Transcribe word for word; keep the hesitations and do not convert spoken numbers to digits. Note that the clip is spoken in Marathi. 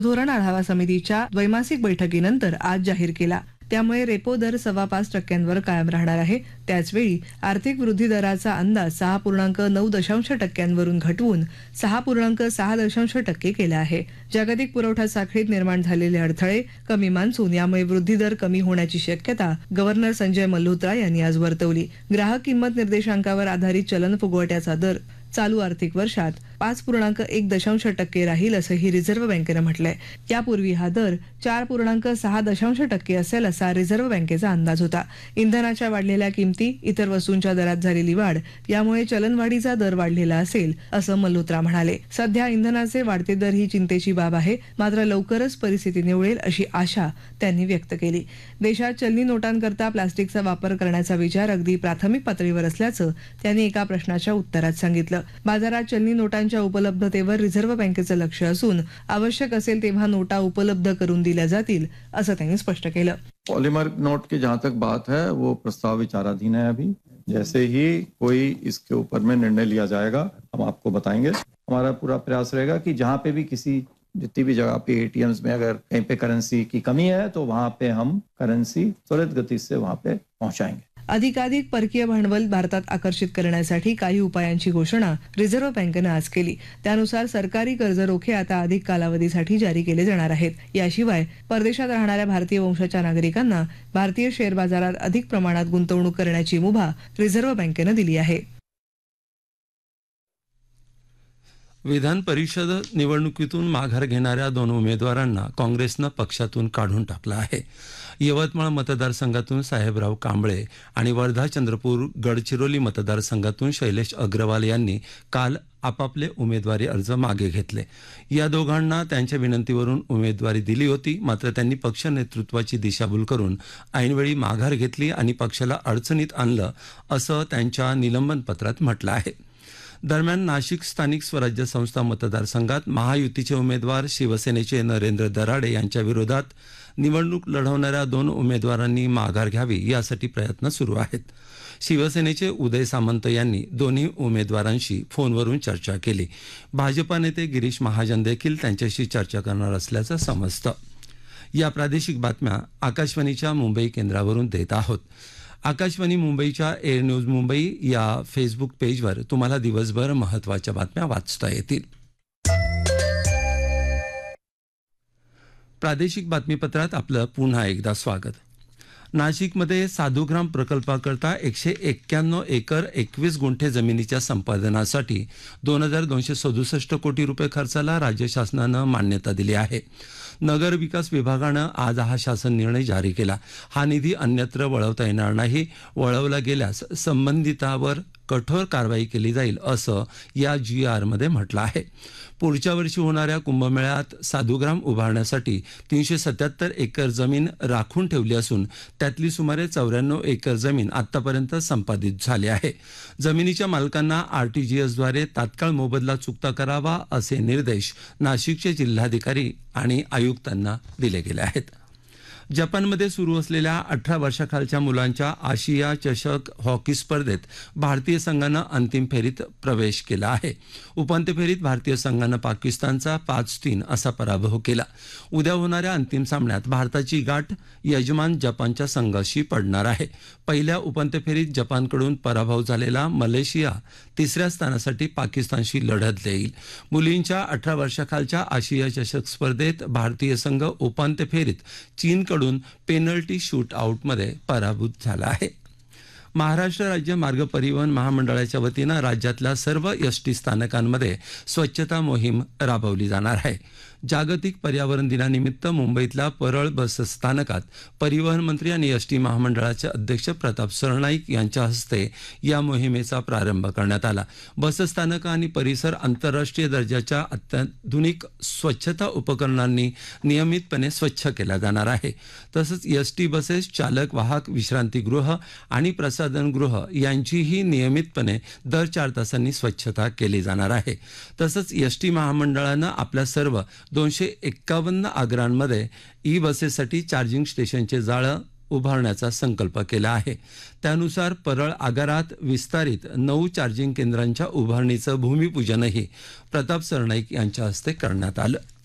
धोरण आढावा समितीच्या द्वैमासिक बैठकीनंतर आज जाहीर केला। त्यामुळे रेपो दर सव्वा पाच टक्क्यांवर कायम राहणार आहे। त्याचवेळी आर्थिक वृद्धी दराचा अंदाज सहा पूर्णांक नऊ दशांश टक्क्यांवरून घटवून सहा पूर्णांक सहा दशांश टक्के केला आहे। जागतिक पुरवठा साखळीत निर्माण झालेले अडथळे, कमी मान्सून यामुळे वृद्धी दर कमी होण्याची शक्यता गव्हर्नर संजय मल्होत्रा यांनी आज वर्तवली। ग्राहक किंमत निर्देशांकावर आधारित चलन फुगवट्याचा दर चालू आर्थिक वर्षात पाच पूर्णांक एक दशांश टक्के राहील असंही रिझर्व्ह बँकेनं म्हटलंय। यापूर्वी हा दर चार पूर्णांक सहा दशांश टक्के असेल असा रिझर्व्ह बँकेचा अंदाज होता। इंधनाच्या वाढलेल्या किमती, इतर वस्तूंच्या दरात झालेली वाढ यामुळे चलनवाढीचा दर वाढलेला असेल असं मल्होत्रा म्हणाले। सध्या इंधनाचे वाढते दर ही चिंतेची बाब आहे, मात्र लवकरच परिस्थिती निवळेल अशी आशा त्यांनी व्यक्त केली। देशात चलनी नोटांकरता प्लास्टिकचा वापर करण्याचा विचार अगदी प्राथमिक पातळीवर असल्याचं त्यांनी एका प्रश्नाच्या उत्तरात सांगितलं। बाजारात चलनी नोटांच्या उपलब्धतेवर रिझर्व्ह बँकेचं लक्ष असून आवश्यक असेल तेव्हा नोटा उपलब्ध करून दिल्या जातील असं त्यांनी स्पष्ट केलं। पॉलीमर नोट की जहां तक बात है वो प्रस्ताव विचाराधीन है। अभी जैसे ही कोई इसके ऊपर में निर्णय लिया जाएगा हम आपको बताएंगे। हमारा पूरा प्रयास रहेगा कि जहां पे भी किसी जितनी भी जगह पे एटीएम्स में अगर कहीं पे करेंसी की कमी है तो वहां पे हम करेंसी त्वरित गति से वहां पे पहुंचाएंगे। अधिकाधिक परकीय भांडवल भारतात आकर्षित करण्यासाठी काही उपायांची घोषणा रिझर्व्ह बँकेनं आज केली। त्यानुसार सरकारी कर्ज रोखे आता अधिक कालावधीसाठी जारी केले जाणार आहेत। याशिवाय परदेशात राहणाऱ्या भारतीय वंशाच्या नागरिकांना भारतीय शेअर बाजारात अधिक प्रमाणात गुंतवणूक करण्याची मुभा रिझर्व्ह बँकेनं दिली आहे। विधान परिषद निवडणुकीतून माघार घेणाऱ्या दोन उमेदवारांना काँग्रेसनं पक्षातून काढून टाकलं आहे। यवतमाळ मतदारसंघातून साहेबराव कांबळे आणि वर्धा चंद्रपूर गडचिरोली मतदारसंघातून शैलेश अग्रवाल यांनी काल आपापले उमेदवारी अर्ज मागे घेतले। या दोघांना त्यांच्या विनंतीवरून उमेदवारी दिली होती, मात्र त्यांनी पक्ष नेतृत्वाची दिशाभूल करून ऐनवेळी माघार घेतली आणि पक्षाला अडचणीत आणलं असं त्यांच्या निलंबन पत्रात म्हटलं आहे। दरम्यान नाशिक स्थानिक स्वराज्य संस्था मतदारसंघात महायुतीचे उमेदवार शिवसेनेचे नरेंद्र दराडे यांच्या विरोधात निवडणूक लढवणाऱ्या दोन उमेदवारांनी माघार घ्यावी यासाठी प्रयत्न सुरू आहेत। शिवसेनेचे उदय सामंत यांनी दोन्ही उमेदवारांशी फोनवरून चर्चा केली। भाजपा नेते गिरीश महाजन देखील त्यांच्याशी चर्चा करणार असल्याचं समजतं। या प्रादेशिक बातम्या आकाशवाणीच्या मुंबई केंद्रावरून देत आहोत। आकाशवाणी मुंबईच्या एअर न्यूज मुंबई या फेसबुक पेजवर तुम्हाला दिवसभर महत्त्वाच्या बातम्या वाचता येतील। प्रादेशिक बातमीपत्रात आपलं पुन्हा एकदा स्वागत। नाशिकमध्ये साधुग्राम प्रकल्पाकरता एकशे एक्क्याण्णव एकर एकवीस गुंठे जमिनीच्या संपादनासाठी दोन हजार दोनशे सदुसष्ट कोटी रुपये खर्चाला राज्य शासनानं मान्यता दिली आहे। नगर विकास विभागानं आज हा शासन निर्णय जारी केला। हा निधी अन्यत्र वळवता येणार नाही, वळवला गेल्यास संबंधितावर कठोर कारवाई केली जाईल असं या जी आरमध्ये म्हटलं आहे। पुढच्या वर्षी होणाऱ्या कुंभमेळ्यात साधुग्राम उभारण्यासाठी तीनशे सत्याहत्तर एकर जमीन राखून ठेवली असून त्यातली सुमारे चौऱ्याण्णव एकर जमीन आतापर्यंत संपादित झाली आहे। जमिनीच्या मालकांना आरटीजीएसद्वारे तात्काळ मोबदला चुकता करावा असे निर्देश नाशिकचे जिल्हाधिकारी आणि आयुक्तांना दिले गेले आहेत। जपानमध्ये सुरू असलेल्या अठरा वर्षाखालच्या मुलांच्या आशिया चषक हॉकी स्पर्धेत भारतीय संघानं अंतिम फेरीत प्रवेश केला आहे। उपांत्य फेरीत भारतीय संघानं पाकिस्तानचा पाच तीन असा पराभव केला। उद्या होणाऱ्या अंतिम सामन्यात भारताची गाठ यजमान जपानच्या संघाशी पडणार आहे। पहिल्या उपांत्य फेरीत जपानकडून पराभव झालेला मलेशिया तिसऱ्या स्थानासाठी पाकिस्तानशी लढत देईल। मुलींच्या अठरा वर्षाखालच्या आशिया चषक स्पर्धेत भारतीय संघ उपांत्य फेरीत चीनकडून पेनल्टी शूट आउटमध्ये पराभूत झाला आहे। महाराष्ट्र राज्य मार्ग परिवहन महामंडळाच्या वतीनं राज्यातल्या सर्व एसटी स्थानकांमध्ये स्वच्छता मोहीम राबवली जाणार आहे। जागतिक पर्यावरण दिनानिमित्त मुंबईतल्या परळ बस स्थानकात परिवहन मंत्री आणि एसटी महामंडळाचे अध्यक्ष प्रताप सरनाईक यांच्या हस्ते या मोहिमेचा प्रारंभ करण्यात आला। बसस्थानकं आणि परिसर आंतरराष्ट्रीय दर्जाच्या अत्याधुनिक स्वच्छता उपकरणांनी नियमितपणे स्वच्छ केला जाणार आहे। तसंच एसटी बसेस, चालक वाहक विश्रांतीगृह आणि प्रसाधनगृह यांचीही नियमितपणे दर चार तासांनी स्वच्छता केली जाणार आहे। तसंच एसटी महामंडळानं आपल्या सर्व दोनशे एक्कावन्न आगारांमध्ये ई बसेससाठी चार्जिंग स्टेशनचे जाळं उभारण्याचा संकल्प केला आहे। त्यानुसार परळ आगारात विस्तारित नऊ चार्जिंग केंद्रांच्या उभारणीचं भूमिपूजनही प्रताप सरनाईक यांच्या हस्ते करण्यात आलं।